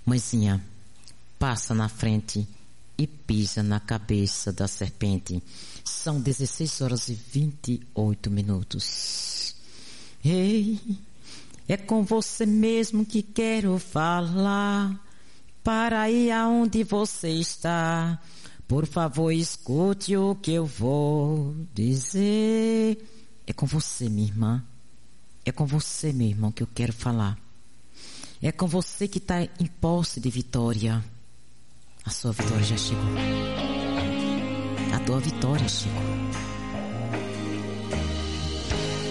Mãezinha, passa na frente e pisa na cabeça da serpente. São 16 horas e 28 minutos. Ei, é com você mesmo que quero falar. Para ir aonde você está, por favor, escute o que eu vou dizer. É com você, minha irmã. É com você, meu irmão, que eu quero falar. É com você que está em posse de vitória. A sua vitória já chegou. A tua vitória chegou.